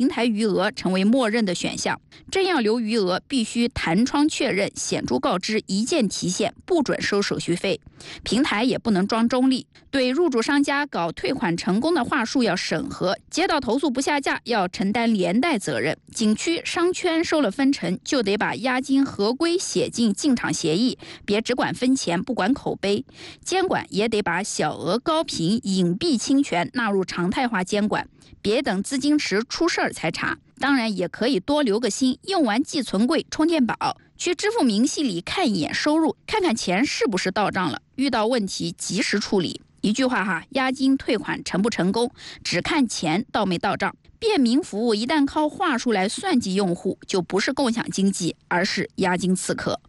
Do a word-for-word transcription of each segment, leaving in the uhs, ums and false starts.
平台余额成为默认的选项。这样留余额必须弹窗确认，显著告知，一键提现，不准收手续费。平台也不能装中立，对入驻商家搞退款成功的话术要审核，接到投诉不下架要承担连带责任。景区商圈收了分成，就得把押金合规写进进场协议，别只管分钱不管口碑。监管也得把小额高频隐蔽侵权纳入常态化监管，别等资金池出事儿才查。当然也可以多留个心，用完寄存柜、充电宝，去支付明细里看一眼收入，看看钱是不是到账了，遇到问题及时处理。一句话哈，押金退款成不成功，只看钱到没到账。便民服务一旦靠话术来算计用户，就不是共享经济，而是押金刺客。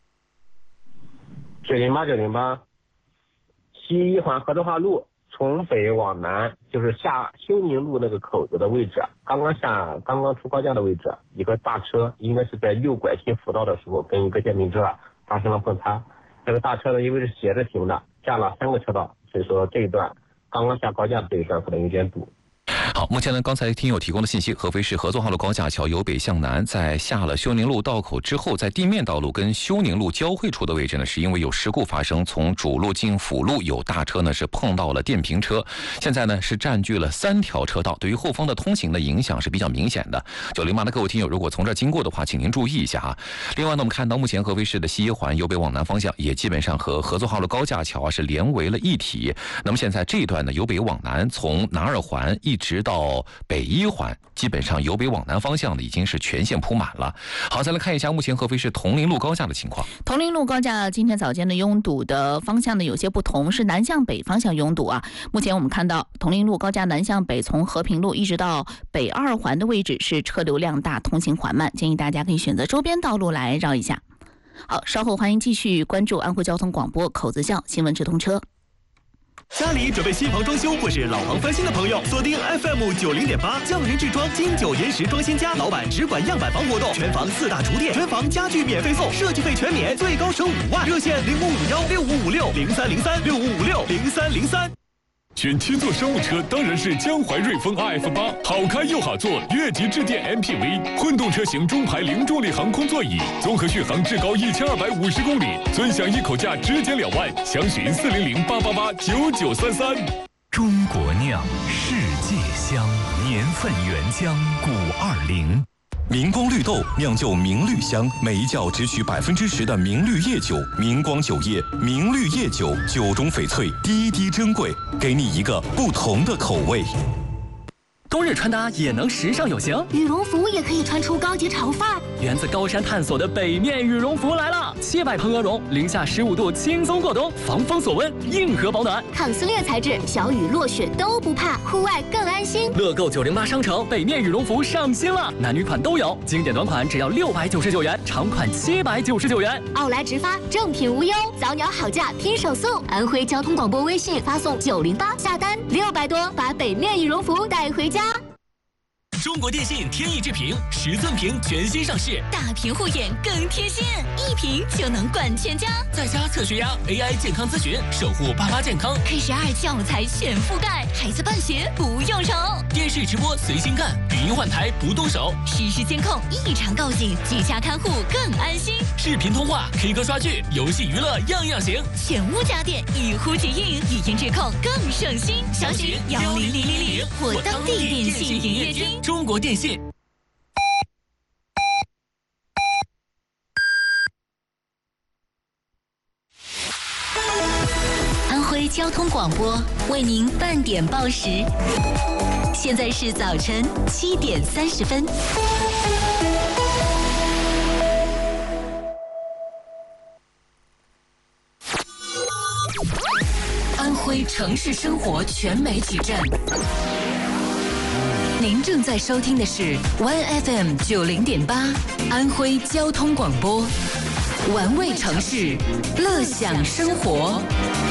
九零八九零八，西一环合作化路从北往南，就是下休宁路那个口子的位置，刚刚下刚刚出高架的位置，一个大车应该是在右拐进辅道的时候，跟一个电瓶车发生了碰擦。这个大车呢，因为是斜着停的，下了三个车道，所以说这一段刚刚下高架的这一段可能有点堵。 好，目前呢，刚才听友提供的信息，合肥市合作化路高架桥由北向南，在下了休宁路道口之后，在地面道路跟休宁路交汇处的位置呢，是因为有事故发生，从主路进辅路有大车呢是碰到了电瓶车，现在呢是占据了三条车道，对于后方的通行的影响是比较明显的。九零八的各位听友，如果从这儿经过的话，请您注意一下啊。另外呢，我们看到目前合肥市的西一环由北往南方向也基本上和合作化路高架桥啊是连为了一体。那么现在这一段呢，由北往南，从南二环一直到北一环，基本上由北往南方向的已经是全线铺满了。好，再来看一下目前合肥市铜陵路高架的情况。 铜陵路高架今天早间的拥堵的方向呢有些不同，是南向北方向拥堵啊。目前我们看到铜陵路高架南向北，从和平路一直到北二环的位置是车流量大，通行缓慢，建议大家可以选择周边道路来绕一下。好，稍后欢迎继续关注安徽交通广播口子巷新闻直通车。 家里准备新房装修或是老房翻新的朋友，锁定 F M 九零点八，匠人制装金九岩石装新家，老板只管样板房活动，全房四大厨电，全房家具免费送，设计费全免，最高省五万，热线零五五幺六五五六零三零三六五五六零三零三。 选七座商务车当然是江淮瑞风 R F 八， 好开又好坐，越级致电 M P V， 混动车型中排零重力航空座椅，综合续航至高一千二百五十公里，尊享一口价直减两万，详询四零零八八八九九三三。 中国酿，世界香，年份原浆古二零。明光绿豆酿就明绿香，每一窖只取百分之十的明绿叶酒，明光酒业明绿叶酒，酒中翡翠，滴滴珍贵，给你一个不同的口味。 冬日穿搭也能时尚有型， 羽绒服也可以穿出高级潮范儿。 源自高山探索的北面羽绒服来了，七百蓬鹅绒，零下十五度轻松过冬，防风锁温，硬核保暖， 抗撕裂材质，小雨落雪都不怕，户外更安心。 乐购九零八商城北面羽绒服上新了，男女款都有，经典短款只要六百九十九元，长款七百九十九元。 奥莱直发，正品无忧，早鸟好价拼手速。安徽交通广播微信发送九零八下单六百多，把北面羽绒服带回家。 中国电信天翼智屏十寸屏全新上市， 大屏护眼更贴心，一屏就能管全家。 在家测血压 ，A I 健康咨询，守护爸妈健康。 K 十二教材全覆盖，孩子办学不用愁。 电视直播随心干，语音换台不动手， 实时监控异常告警，居家看护更安心。 视频通话、K 歌刷剧、游戏娱乐样样行。 全屋家电一呼即应，语音质控更省心。详询幺零零零零或当地电信营业厅。 中国电信。 安徽交通广播为您半点报时，现在是早晨七点三十分。安徽城市生活全媒体站。您正在收听的是 Y F M 九零点八安徽交通广播，玩味城市，乐享生活。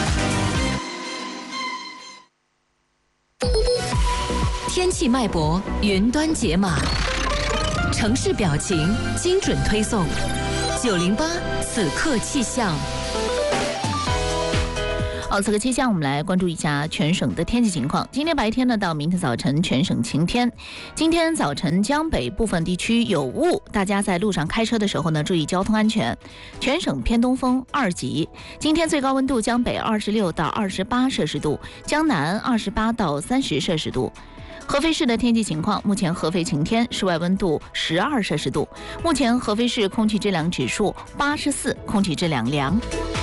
天气脉搏，云端解码，城市表情，精准推送。九零八此刻气象。 好，此刻气象我们来关注一下全省的天气情况。今天白天呢到明天早晨全省晴天。今天早晨江北部分地区有雾，大家在路上开车的时候呢注意交通安全。全省偏东风二级。今天最高温度江北二十六到二十八摄氏度，江南二十八到三十摄氏度。合肥市的天气情况，目前合肥晴天，室外温度十二摄氏度。目前合肥市空气质量指数八十四，空气质量良。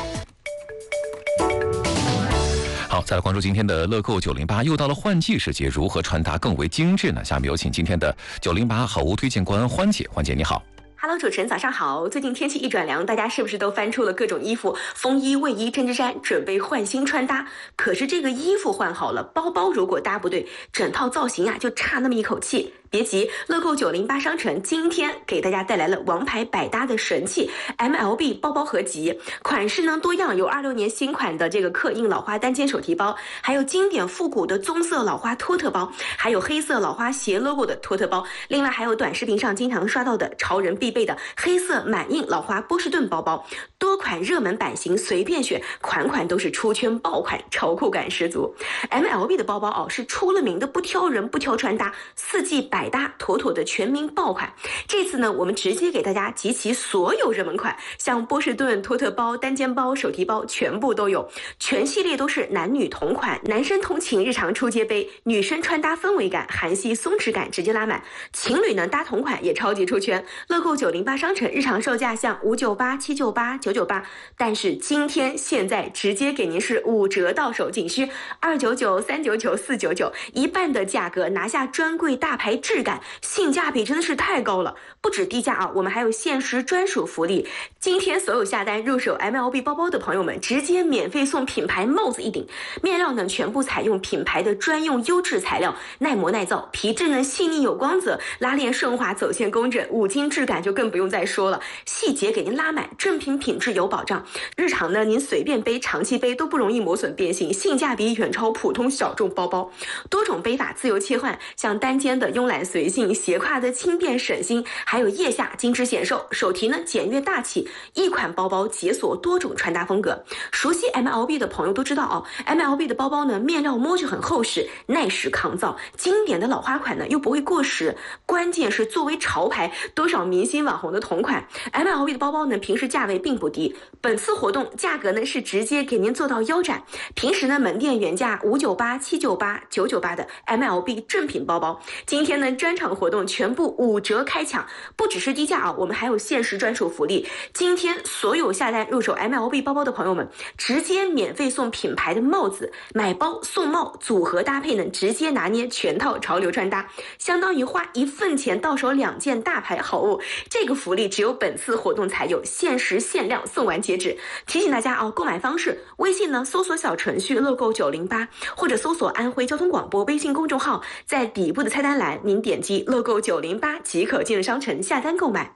好，再来关注今天的乐购九零八，又到了换季时节，如何穿搭更为精致呢？下面有请今天的九零八好物推荐官欢姐，欢姐你好。 Hello， 主持人早上好。最近天气一转凉，大家是不是都翻出了各种衣服，风衣、卫衣、针织衫，准备换新穿搭？可是这个衣服换好了，包包如果搭不对，整套造型啊就差那么一口气。别急，乐购九零八商城今天给大家带来了王牌百搭的神器 M L B 包包合集，款式呢多样，有二六年新款的这个刻印老花单肩手提包，还有经典复古的棕色老花托特包，还有黑色老花斜 logo 的托特包，另外还有短视频上经常刷到的潮人必备的黑色满印老花波士顿包包，多款热门版型随便选，款款都是出圈爆款，潮酷感十足。M L B 的包包哦是出了名的不挑人不挑穿搭，四季百搭妥妥的全民爆款。这次呢我们直接给大家集齐所有热门款，像波士顿、托特包、单肩包、手提包全部都有，全系列都是男女同款，男生通勤日常出街背，女生穿搭氛围感、韩系松弛感直接拉满，情侣呢搭同款也超级出圈。乐购九零八商城日常售价像五九八、七九八、九九八，但是今天现在直接给您是五折到手，仅需二九九、三九九、四九九，一半的价格拿下专柜大牌质感，性价比真的是太高了。不止低价啊，我们还有限时专属福利。今天所有下单入手 M L B 包包的朋友们，直接免费送品牌帽子一顶，面料呢全部采用品牌的专用优质材料，耐磨耐造，皮质呢细腻有光泽，拉链顺滑，走线工整，五金质感就更不用再说了，细节给您拉满，正品品质有保障。日常呢您随便背、长期背都不容易磨损变形，性价比远超普通小众包包，多种背法自由切换，像单肩的慵懒随性，斜挎的轻便省心，还有腋下精致显瘦，手提呢简约大气，一款包包解锁多种穿搭风格。熟悉 M L B 的朋友都知道哦 ，M L B 的包包呢面料摸着很厚实，耐时抗造，经典的老花款呢又不会过时，关键是作为潮牌，多少明星网红的同款 M L B 的包包呢平时价位并不低，本次活动价格呢是直接给您做到腰斩，平时呢门店原价五九八、七九八、九九八的 M L B 正品包包，今天呢专场活动全部五折开抢，不只是低价啊，我们还有限时专属福利。今天所有下单入手 M L B 包包的朋友们，直接免费送品牌的帽子，买包送帽组合搭配呢，直接拿捏全套潮流穿搭，相当于花一份钱到手两件大牌好物。这个福利只有本次活动才有，限时限量，送完截止。提醒大家啊，购买方式：微信呢搜索小程序乐购九零八，或者搜索安徽交通广播微信公众号，在底部的菜单栏您点击乐购九零八即可进入商城下单购买。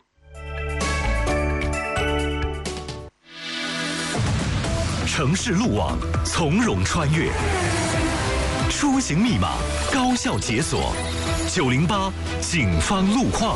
城市路网从容穿越，出行密码高效解锁，九零八警方路况。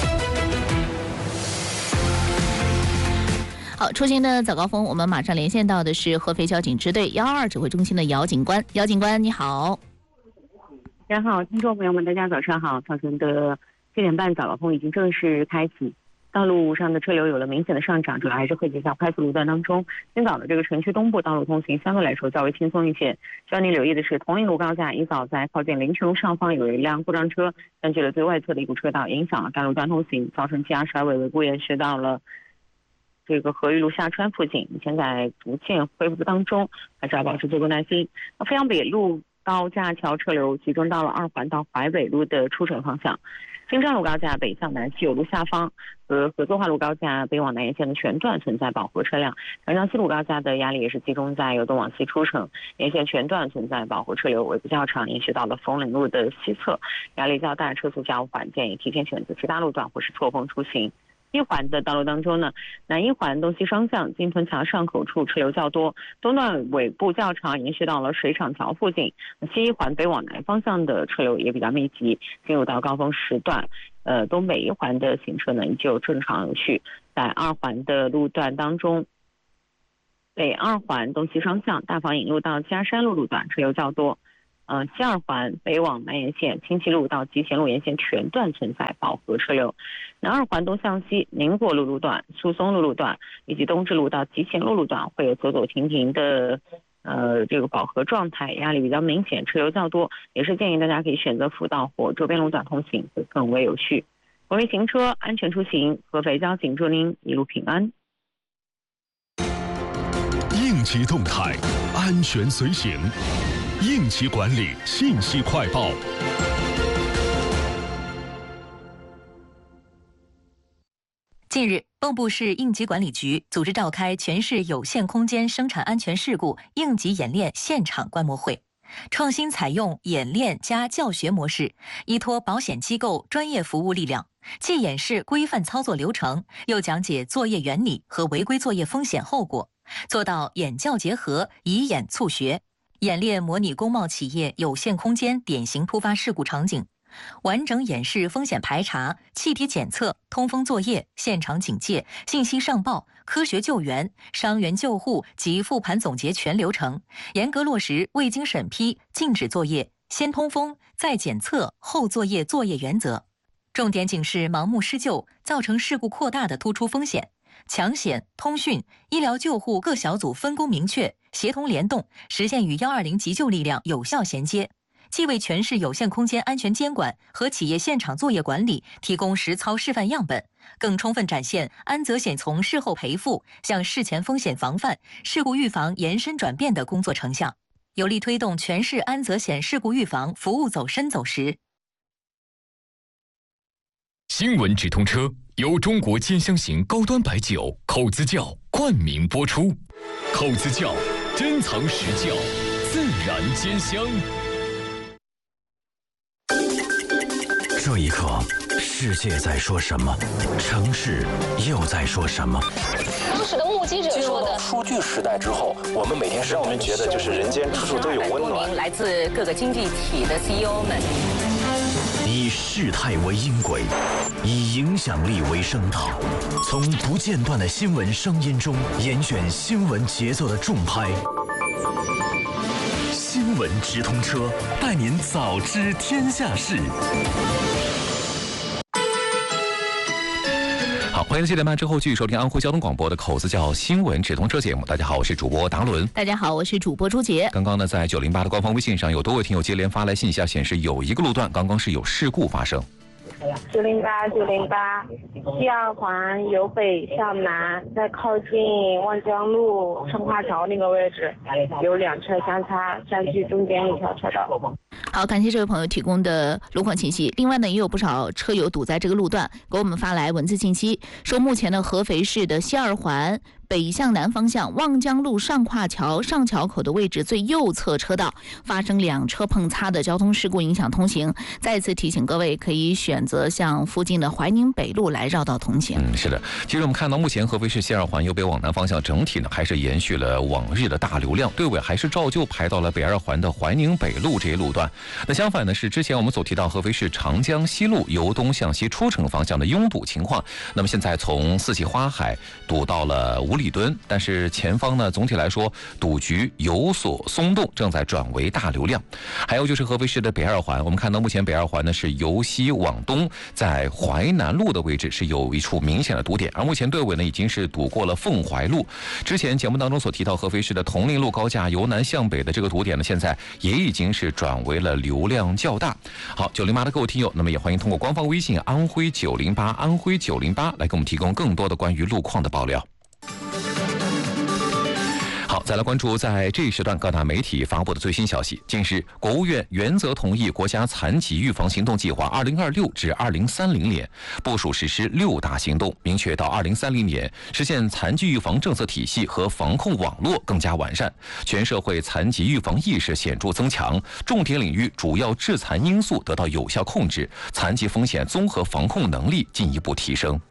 好，出行的早高峰，我们马上连线到的是合肥交警支队幺二指挥中心的姚警官。姚警官，你好。 大家好，听众朋友们，大家早上好。早晨的七点半，早高峰已经正式开启。道路上的车流有了明显的上涨，主要还是汇集在快速路段当中。今早的这个城区东部道路通行相对来说较为轻松一些。需要您留意的是，铜陵路高架一早在靠近临泉路上方有一辆故障车占据了最外侧的一股车道，影响了该路段通行，造成 G 二十二尾尾部延迟到了这个河玉路下川附近，现在逐渐恢复当中，还是要保持足够耐心。飞扬北路高架桥车流集中到了二环到淮北路的出城方向。京张路高架北向南西有路下方和合作化路高架北往南沿线的全段存在饱和车辆，长江西路高架的压力也是集中在由东往西出城，沿线全段存在饱和车流，尾部较长，延续到了枫岭路的西侧，压力较大，车速较缓，建议提前选择其他路段或是错峰出行。一环的道路当中呢，南一环东西双向金屯桥上口处车流较多，东段尾部较长，延续到了水厂桥附近。西一环北往南方向的车流也比较密集，进入到高峰时段，呃，东北一环的行车呢依旧正常有序。在二环的路段当中， 北二环东西双向大坊引路到嘉山路路段车流较多。呃，西二环北往南沿线清溪路到集贤路沿线全段存在饱和车流。南二环东向西宁国路路段、苏松路路段以及东直路到集贤路路段会有走走停停的呃这个饱和状态，压力比较明显，车流较多，也是建议大家可以选择辅道或周边路段通行，会更为有序。文明行车，安全出行，合肥交警祝您一路平安。 应急动态，安全随行。应急管理信息快报。 近日，蚌埠市应急管理局组织召开全市有限空间生产安全事故应急演练现场观摩会，创新采用演练加教学模式，依托保险机构专业服务力量，既演示规范操作流程，又讲解作业原理和违规作业风险后果，做到演教结合，以演促学。演练模拟工贸企业有限空间典型突发事故场景，完整演示风险排查、气体检测、通风作业、现场警戒、信息上报、科学救援、伤员救护及复盘总结全流程，严格落实未经审批禁止作业、先通风、再检测、后作业作业原则，重点警示盲目施救造成事故扩大的突出风险。抢险、通讯、医疗救护各小组分工明确，协同联动，实现与一二零急救力量有效衔接，既为全市有限空间安全监管和企业现场作业管理提供实操示范样本，更充分展现安责险从事后赔付向事前风险防范、事故预防延伸转变的工作成效，有力推动全市安责险事故预防服务走深走实。 新闻直通车由中国尖香型高端白酒口子窖冠名播出，口子窖珍藏实窖，自然尖香。 这一刻，世界在说什么？城市又在说什么？ 当时的目击者说的， 数据时代之后，我们每天让我们觉得就是人间处处都有温暖。 来自各个经济体的 C E O 们。 以事态为音轨，以影响力为声道，从不间断的新闻声音中严选新闻节奏的重拍。新闻直通车，带您早知天下事。 好，欢迎七点半之后继续收听安徽交通广播的口子窖新闻直通车节目。大家好，我是主播达伦。 大家好，我是主播朱杰。 刚刚呢，在九零八的官方微信上，有多位听友接连发来信息，显示有一个路段刚刚是有事故发生。 九零八九零八，西二环由北向南，在靠近望江路盛化桥那个位置，有两车相擦，占据中间一条车道。 好，感谢这位朋友提供的路况信息。另外呢，也有不少车友堵在这个路段，给我们发来文字信息，说目前的合肥市的西二环北向南方向望江路上跨桥上桥口的位置最右侧车道发生两车碰擦的交通事故，影响通行。再次提醒各位，可以选择向附近的怀宁北路来绕道通行。 嗯，是的。其实我们看到，目前合肥市西二环由北往南方向整体呢还是延续了往日的大流量，队尾还是照旧排到了北二环的怀宁北路这一路段。那相反呢，是之前我们所提到合肥市长江西路由东向西出城方向的拥堵情况。那么现在从四季花海堵到了五里墩，但是前方呢总体来说堵局有所松动，正在转为大流量。还有就是合肥市的北二环，我们看到目前北二环呢是由西往东，在淮南路的位置是有一处明显的堵点，而目前队尾呢已经是堵过了凤怀路。之前节目当中所提到合肥市的铜陵路高架由南向北的这个堵点呢，现在也已经是转为了流量较大。好，九零八的各位听友，那么也欢迎通过官方微信安徽九零八安徽九零八来给我们提供更多的关于路况的爆料。好，再来关注在这一时段各大媒体发布的最新消息。近日，国务院原则同意国家残疾预防行动计划二零二六至二零三零年，部署实施六大行动，明确到二零三零年实现残疾预防政策体系和防控网络更加完善，全社会残疾预防意识显著增强，重点领域主要致残因素得到有效控制，残疾风险综合防控能力进一步提升。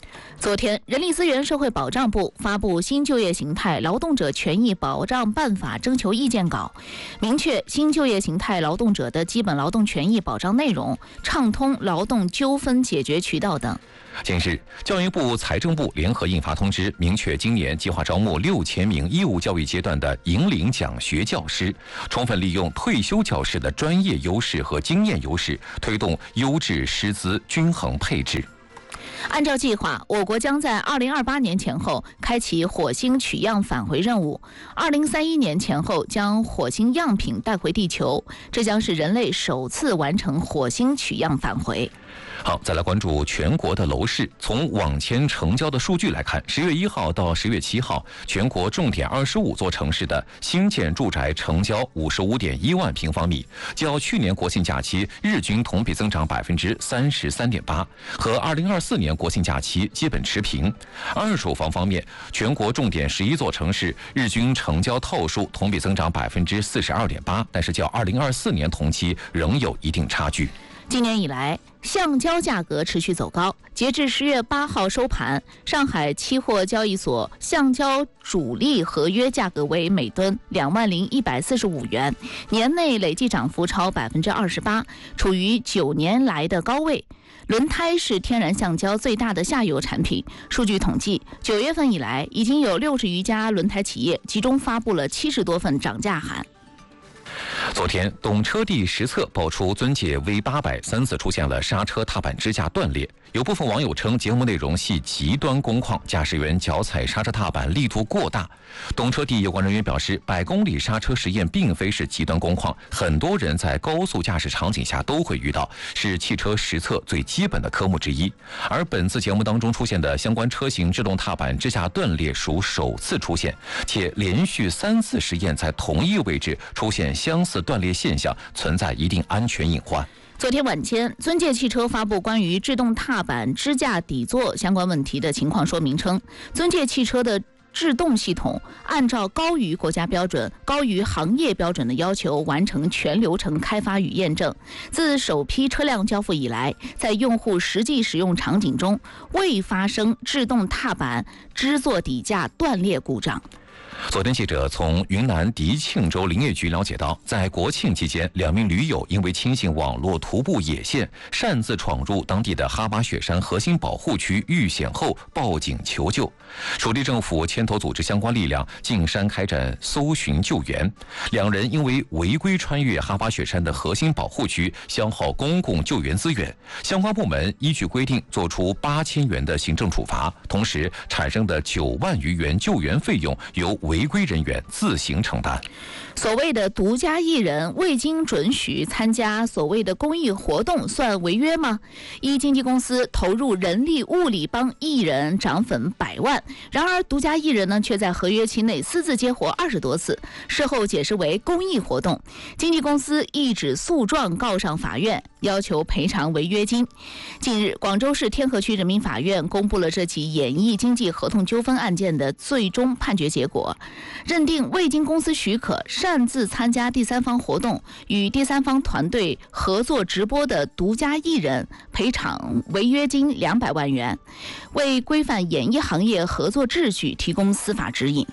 昨天，人力资源社会保障部发布新就业形态劳动者权益保障办法征求意见稿，明确新就业形态劳动者的基本劳动权益保障内容，畅通劳动纠纷解决渠道等。 近日，教育部、财政部联合印发通知，明确今年计划招募六千名义务教育阶段的引领奖学教师，充分利用退休教师的专业优势和经验优势，推动优质师资均衡配置。 按照计划，我国将在二零二八年前后开启火星取样返回任务，二零三一年前后将火星样品带回地球，这将是人类首次完成火星取样返回。 好，再来关注全国的楼市。从网签成交的数据来看，十月一号到十月七号，全国重点二十五座城市的新建住宅成交五十五点一万平方米，较去年国庆假期日均同比增长百分之三十三点八，和二零二四年国庆假期基本持平。二手房方面，全国重点十一座城市日均成交套数同比增长百分之四十二点八，但是较二零二四年同期仍有一定差距。 今年以来，橡胶价格持续走高。截至十月八号收盘，上海期货交易所橡胶主力合约价格为每吨两万零一百四十五元，年内累计涨幅超百分之二十八，处于九年来的高位。轮胎是天然橡胶最大的下游产品。数据统计，九月份以来，已经有六十余家轮胎企业集中发布了七十多份涨价函。 昨天，懂车帝实测爆出尊界 V 八百 三次出现了刹车踏板支架断裂，有部分网友称节目内容系极端工况，驾驶员脚踩刹车踏板力度过大。懂车帝有关人员表示，百公里刹车实验并非是极端工况，很多人在高速驾驶场景下都会遇到，是汽车实测最基本的科目之一。而本次节目当中出现的相关车型制动踏板支架断裂属首次出现，且连续三次实验在同一位置出现相似断裂现象，存在一定安全隐患。 昨天晚间，尊界汽车发布关于制动踏板支架底座相关问题的情况说明称，尊界汽车的制动系统按照高于国家标准、高于行业标准的要求完成全流程开发与验证。自首批车辆交付以来，在用户实际使用场景中未发生制动踏板支座底架断裂故障。 昨天，记者从云南迪庆州林业局了解到，在国庆期间，两名驴友因为轻信网络徒步野线，擅自闯入当地的哈巴雪山核心保护区遇险后报警求救。属地政府牵头组织相关力量进山开展搜寻救援。两人因为违规穿越哈巴雪山的核心保护区，消耗公共救援资源，相关部门依据规定作出八千元的行政处罚，同时产生的九万余元救援费用由违规人员自行承担。 所谓的独家艺人未经准许参加所谓的公益活动算违约吗？一经纪公司投入人力物力帮艺人涨粉百万，然而独家艺人呢却在合约期内私自接活二十多次，事后解释为公益活动。经纪公司一纸诉状告上法院，要求赔偿违约金。近日，广州市天河区人民法院公布了这起演艺经纪合同纠纷案件的最终判决结果，认定未经公司许可擅自参加第三方活动与第三方团队合作直播的独家艺人赔偿违约金两百万元，为规范演艺行业合作秩序提供司法指引。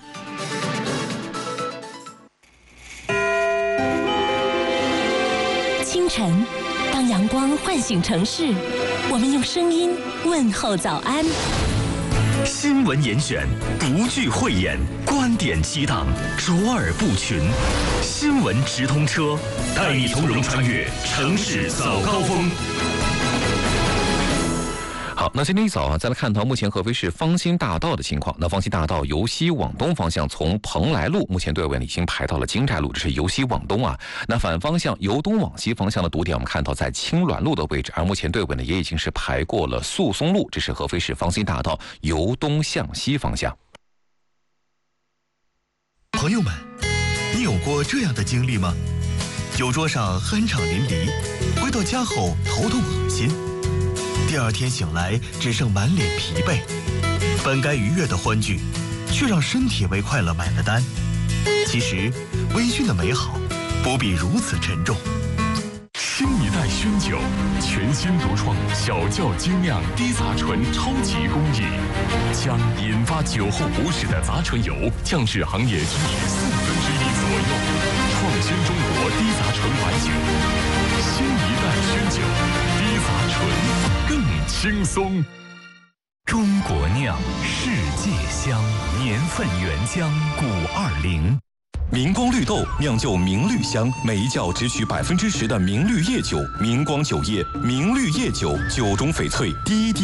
清晨，当阳光唤醒城市，我们用声音问候早安。 新闻严选，独具慧眼，观点激荡，卓尔不群。新闻直通车，带你从容穿越城市早高峰。 好，那今天一早啊，再来看到目前合肥市芳心大道的情况。那芳心大道由西往东方向，从蓬莱路目前队尾已经排到了金寨路，这是由西往东啊。那反方向由东往西方向的堵点，我们看到在青鸾路的位置，而目前队尾呢也已经是排过了宿松路，这是合肥市芳心大道由东向西方向。 朋友们，你有过这样的经历吗？酒桌上酣畅淋漓，回到家后头痛恶心。第二天醒来，只剩满脸疲惫。本该愉悦的欢聚，却让身体为快乐买了单。其实，微醺的美好不必如此沉重。 新一代学熏酒，全新独创小窖精酿低杂醇超级工艺，将引发酒后不适的杂醇油降至行业均值四分之一左右，创新中国低杂醇白酒，新一代熏酒，低杂醇更轻松。 中国酿，世界香，年份原浆古二零。明光绿豆酿就明绿香，每一窖只取百分之十的明绿叶酒，明光酒业明绿叶酒，酒中翡翠，滴滴。